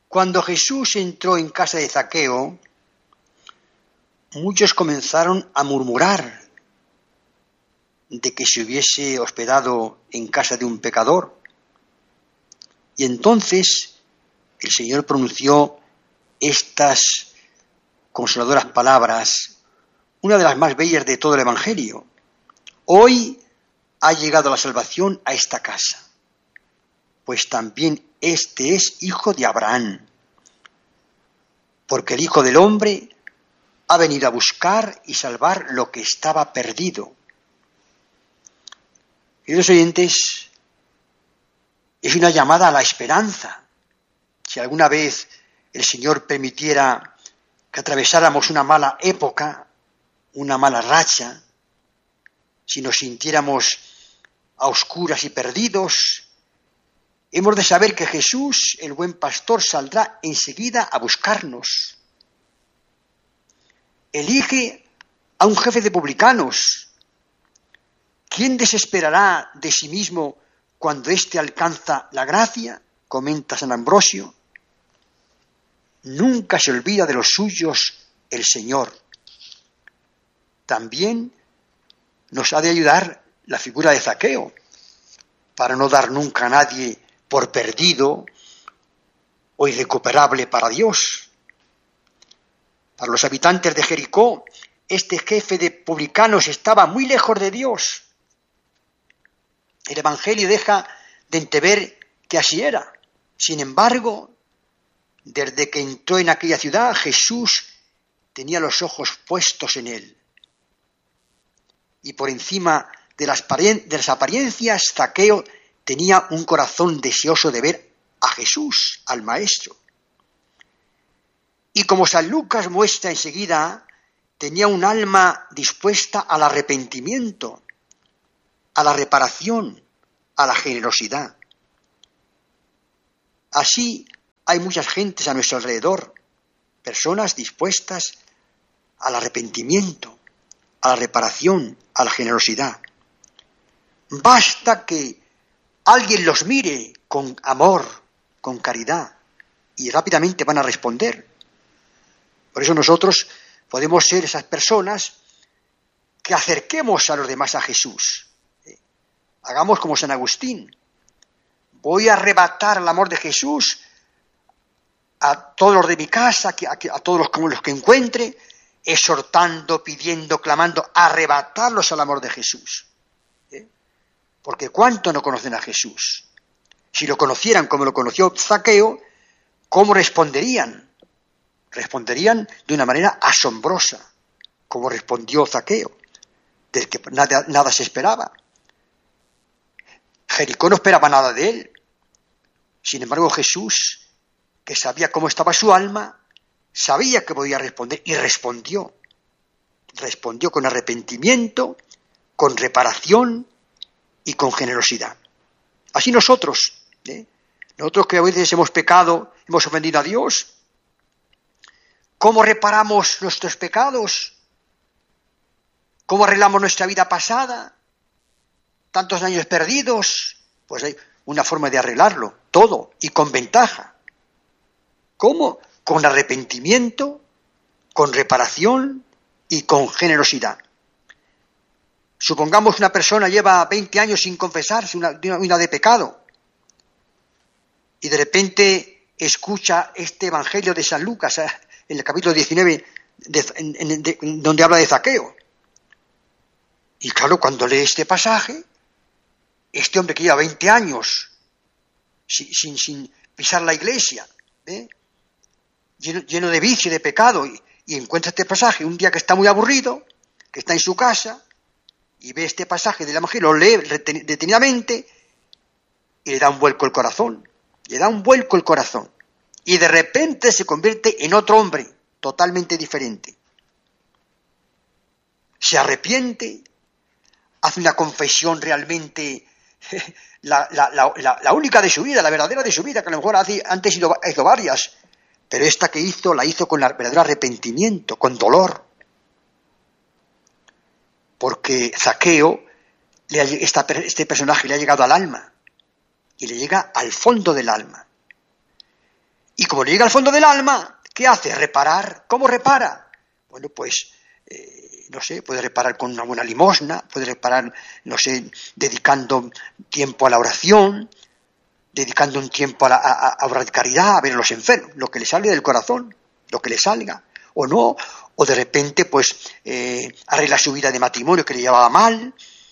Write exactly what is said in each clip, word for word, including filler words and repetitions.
Cuando Jesús entró en casa de Zaqueo, muchos comenzaron a murmurar de que se hubiese hospedado en casa de un pecador. Y entonces el Señor pronunció estas consoladoras palabras, una de las más bellas de todo el Evangelio. Hoy ha llegado la salvación a esta casa, pues también este es hijo de Abraham, porque el Hijo del Hombre ha venido a buscar y salvar lo que estaba perdido. Queridos oyentes, es una llamada a la esperanza. Si alguna vez el Señor permitiera que atravesáramos una mala época, una mala racha, si nos sintiéramos a oscuras y perdidos, hemos de saber que Jesús, el buen pastor, saldrá enseguida a buscarnos. Elige a un jefe de publicanos. ¿Quién desesperará de sí mismo cuando éste alcanza la gracia? Comenta San Ambrosio. Nunca se olvida de los suyos el Señor. También nos ha de ayudar la figura de Zaqueo, para no dar nunca a nadie por perdido o irrecuperable para Dios. Para los habitantes de Jericó, este jefe de publicanos estaba muy lejos de Dios. El Evangelio deja de entrever que así era. Sin embargo, desde que entró en aquella ciudad, Jesús tenía los ojos puestos en él. Y por encima de las, de las apariencias, Zaqueo tenía un corazón deseoso de ver a Jesús, al Maestro. Y como San Lucas muestra enseguida, tenía un alma dispuesta al arrepentimiento, a la reparación, a la generosidad. Así hay muchas gentes a nuestro alrededor, personas dispuestas al arrepentimiento, a la reparación, a la generosidad. Basta que alguien los mire con amor, con caridad, y rápidamente van a responder. Por eso nosotros podemos ser esas personas que acerquemos a los demás a Jesús. Hagamos como San Agustín. Voy a arrebatar el amor de Jesús a todos los de mi casa, a todos los, como los que encuentre, exhortando, pidiendo, clamando, arrebatarlos al amor de Jesús. ¿Eh? Porque ¿cuánto no conocen a Jesús? Si lo conocieran como lo conoció Zaqueo, ¿cómo responderían? Responderían de una manera asombrosa, como respondió Zaqueo, del que nada, nada se esperaba. Jericó no esperaba nada de él. Sin embargo, Jesús, que sabía cómo estaba su alma, sabía que podía responder y respondió. Respondió con arrepentimiento, con reparación y con generosidad. Así nosotros, ¿eh? nosotros que a veces hemos pecado, hemos ofendido a Dios, ¿cómo reparamos nuestros pecados? ¿Cómo arreglamos nuestra vida pasada? Tantos años perdidos, pues hay una forma de arreglarlo, todo, y con ventaja. ¿Cómo? Con arrepentimiento, con reparación y con generosidad. Supongamos que una persona lleva veinte años sin confesarse una, una de pecado, y de repente escucha este Evangelio de San Lucas, en el capítulo diecinueve, de, en, en, de, donde habla de Zaqueo. Y claro, cuando lee este pasaje, este hombre que lleva veinte años sin, sin, sin pisar la iglesia, ¿eh? lleno, lleno de vicio, de pecado, y, y encuentra este pasaje un día que está muy aburrido, que está en su casa, y ve este pasaje del Evangelio, lo lee detenidamente, y le da un vuelco el corazón, le da un vuelco el corazón, y de repente se convierte en otro hombre, totalmente diferente. Se arrepiente, hace una confesión realmente la, la, la, la única de su vida, la verdadera de su vida, que a lo mejor hace, antes hizo, hizo varias, pero esta que hizo, la hizo con el verdadero arrepentimiento, con dolor. Porque Zaqueo, le ha, esta, este personaje le ha llegado al alma, y le llega al fondo del alma. Y como le llega al fondo del alma, ¿qué hace? Reparar. ¿Cómo repara? Bueno, pues, eh, no sé, puede reparar con una buena limosna, puede reparar, no sé, dedicando tiempo a la oración, dedicando un tiempo a, la, a, a obra de caridad, a ver a los enfermos, lo que le salga del corazón, lo que le salga, o no, o de repente, pues, eh, arregla su vida de matrimonio que le llevaba mal,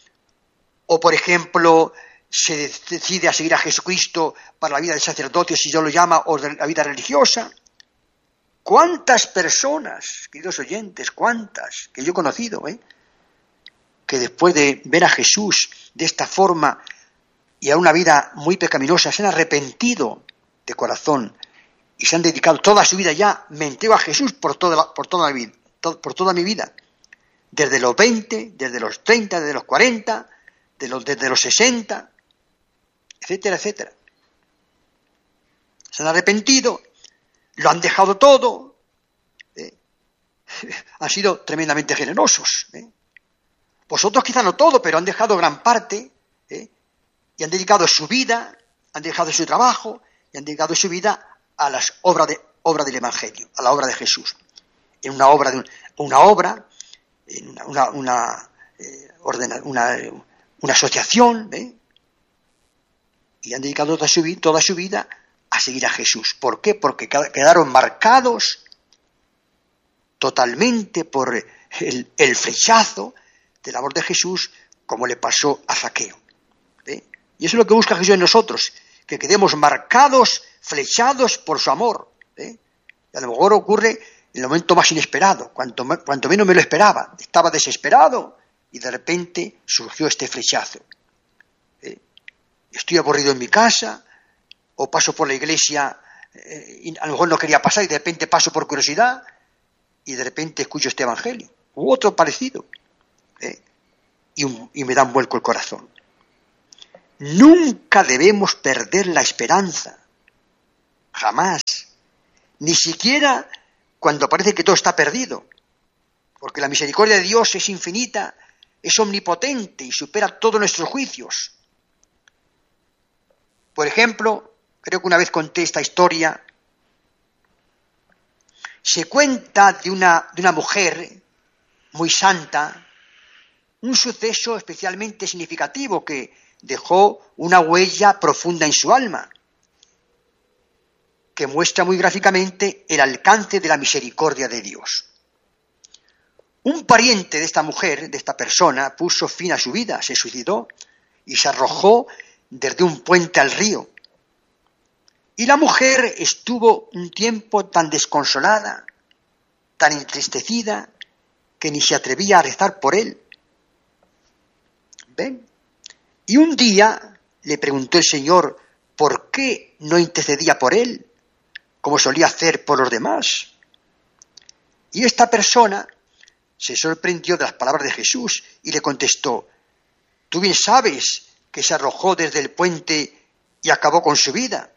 o por ejemplo, se decide a seguir a Jesucristo para la vida del sacerdocio, si yo lo llama, o de la vida religiosa. ¿Cuántas personas, queridos oyentes, cuántas, que yo he conocido, eh, que después de ver a Jesús de esta forma y a una vida muy pecaminosa, se han arrepentido de corazón y se han dedicado toda su vida ya, me entrego a Jesús por toda, la, por toda, la vida, to, por toda mi vida, desde los veinte, desde los treinta, desde los cuarenta, de los, desde los sesenta, etcétera, etcétera. Se han arrepentido, lo han dejado todo, ¿eh? Han sido tremendamente generosos. ¿eh? Vosotros quizá no todo, pero han dejado gran parte, ¿eh? y han dedicado su vida, han dejado su trabajo, y han dedicado su vida a las obras de, obra del Evangelio, a la obra de Jesús. En una obra, de un, una obra, en una, una, una, eh, ordena, una, una asociación, ¿eh? y han dedicado toda su, toda su vida a seguir a Jesús. ¿Por qué? Porque quedaron marcados totalmente por el, el flechazo del amor de Jesús, como le pasó a Zaqueo. ¿eh? Y eso es lo que busca Jesús en nosotros, que quedemos marcados, flechados por su amor. ¿eh? Y a lo mejor ocurre en el momento más inesperado, cuanto, cuanto menos me lo esperaba. Estaba desesperado y de repente surgió este flechazo. ¿eh? Estoy aburrido en mi casa, o paso por la iglesia, eh, y a lo mejor no quería pasar y de repente paso por curiosidad y de repente escucho este evangelio, u otro parecido, ¿eh? y, un, y me da un vuelco el corazón. Nunca debemos perder la esperanza, jamás, ni siquiera cuando parece que todo está perdido, porque la misericordia de Dios es infinita, es omnipotente y supera todos nuestros juicios. Por ejemplo, creo que una vez conté esta historia, se cuenta de una, de una mujer muy santa, un suceso especialmente significativo que dejó una huella profunda en su alma, que muestra muy gráficamente el alcance de la misericordia de Dios. Un pariente de esta mujer, de esta persona, puso fin a su vida, se suicidó y se arrojó desde un puente al río. Y la mujer estuvo un tiempo tan desconsolada, tan entristecida, que ni se atrevía a rezar por él. ¿Ven? Y un día le preguntó el Señor por qué no intercedía por él, como solía hacer por los demás. Y esta persona se sorprendió de las palabras de Jesús y le contestó: tú bien sabes que se arrojó desde el puente y acabó con su vida.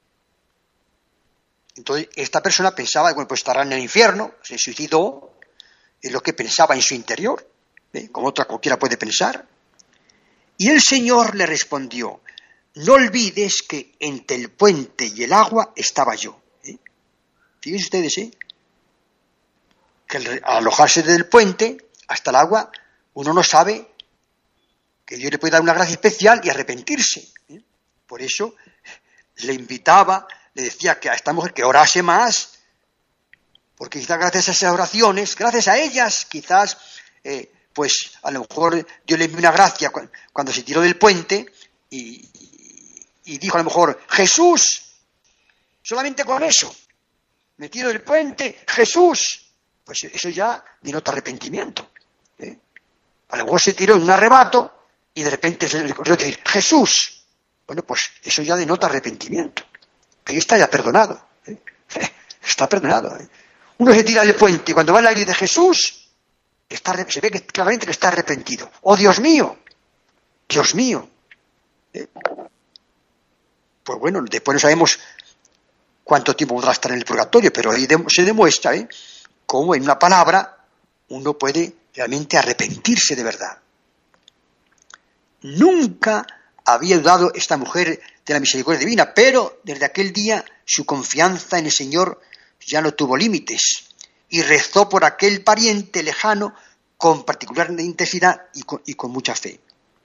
Entonces esta persona pensaba, bueno, pues estará en el infierno, se suicidó, es lo que pensaba en su interior, ¿eh? como otra cualquiera puede pensar. Y el Señor le respondió: no olvides que entre el puente y el agua estaba yo. ¿eh? Fíjense ustedes, ¿eh? que al alojarse del puente hasta el agua, uno no sabe que Dios le puede dar una gracia especial y arrepentirse. ¿eh? Por eso le invitaba, le decía que a esta mujer que orase más, porque quizás gracias a esas oraciones, gracias a ellas, quizás, eh, pues a lo mejor Dios le envió una gracia cuando se tiró del puente y, y, y dijo a lo mejor: Jesús, solamente con eso, me tiro del puente, Jesús. Pues eso ya denota arrepentimiento. ¿eh? A lo mejor se tiró en un arrebato y de repente se le ocurrió decir: Jesús. Bueno, pues eso ya denota arrepentimiento. Ahí está ya perdonado. ¿eh? Está perdonado. ¿eh? Uno se tira del puente y cuando va al aire de Jesús, está, se ve que claramente que está arrepentido. ¡Oh, Dios mío! ¡Dios mío! ¿eh? Pues bueno, después no sabemos cuánto tiempo podrá estar en el purgatorio, pero ahí de, se demuestra ¿eh? cómo en una palabra uno puede realmente arrepentirse de verdad. Nunca había dudado esta mujer de la misericordia divina, pero desde aquel día su confianza en el Señor ya no tuvo límites y rezó por aquel pariente lejano con particular intensidad y con, y con mucha fe.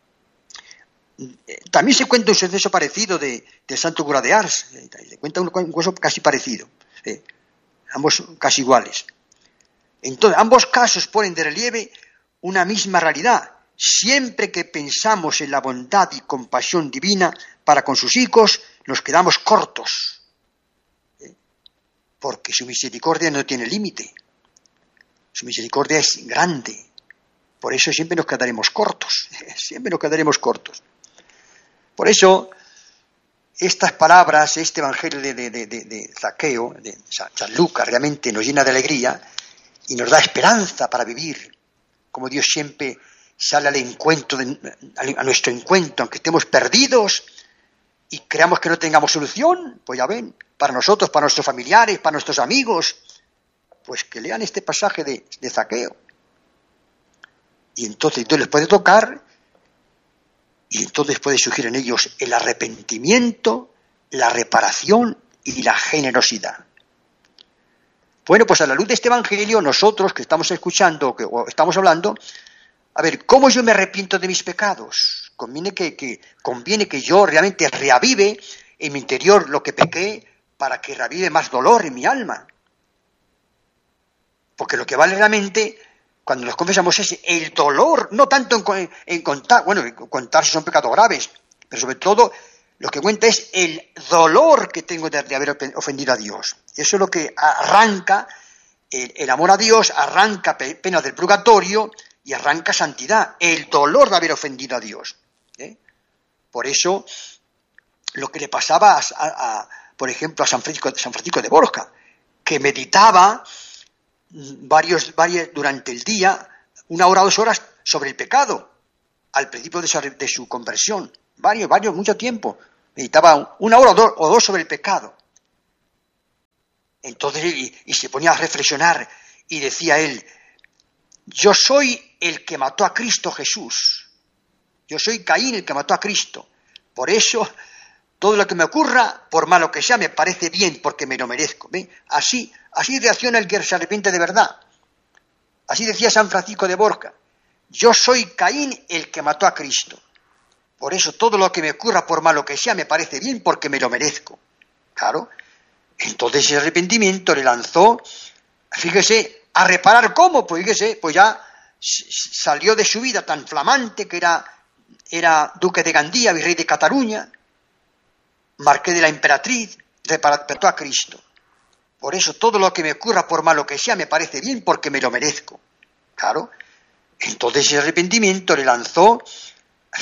También se cuenta un suceso parecido de, del santo cura de Ars, se cuenta un, un caso casi parecido, eh, ambos casi iguales. Entonces, ambos casos ponen de relieve una misma realidad. Siempre que pensamos en la bondad y compasión divina para con sus hijos, nos quedamos cortos, ¿eh? Porque su misericordia no tiene límite. Su misericordia es grande. Por eso siempre nos quedaremos cortos, siempre nos quedaremos cortos. Por eso, estas palabras, este evangelio de, de, de, de Zaqueo, de San Lucas, realmente nos llena de alegría y nos da esperanza para vivir, como Dios siempre sale al encuentro, de, a nuestro encuentro, aunque estemos perdidos y creamos que no tengamos solución, pues ya ven, para nosotros, para nuestros familiares, para nuestros amigos, pues que lean este pasaje de, de Zaqueo. Y entonces, entonces les puede tocar, y entonces puede surgir en ellos el arrepentimiento, la reparación y la generosidad. Bueno, pues a la luz de este evangelio, nosotros que estamos escuchando, que o estamos hablando, a ver, ¿cómo yo me arrepiento de mis pecados? Conviene que, que, conviene que yo realmente reavive en mi interior lo que pequé para que reavive más dolor en mi alma. Porque lo que vale realmente, cuando nos confesamos, es el dolor, no tanto en, en contar, bueno, en contar si son pecados graves, pero sobre todo lo que cuenta es el dolor que tengo de, de haber ofendido a Dios. Eso es lo que arranca el, el amor a Dios, arranca penas del purgatorio, y arranca santidad, el dolor de haber ofendido a Dios. ¿eh? Por eso, lo que le pasaba, a, a, a, por ejemplo, a San Francisco, San Francisco de Borja, que meditaba varios, varios, durante el día, una hora o dos horas, sobre el pecado, al principio de su, de su conversión, varios, varios, mucho tiempo, meditaba una hora o dos, o dos sobre el pecado. Entonces, y, y se ponía a reflexionar, y decía él, yo soy el que mató a Cristo Jesús. Yo soy Caín el que mató a Cristo. Por eso, todo lo que me ocurra, por malo que sea, me parece bien porque me lo merezco. ¿Ve? Así, así reacciona el que se arrepiente de verdad. Así decía San Francisco de Borja. Yo soy Caín el que mató a Cristo. Por eso, todo lo que me ocurra, por malo que sea, me parece bien porque me lo merezco. Claro. Entonces ese arrepentimiento le lanzó, fíjese, a reparar cómo, pues fíjese, pues ya salió de su vida tan flamante que era, era duque de Gandía, virrey de Cataluña, marqués de la emperatriz, reparó a Cristo. Por eso todo lo que me ocurra, por malo que sea, me parece bien porque me lo merezco. Claro. Entonces ese arrepentimiento le lanzó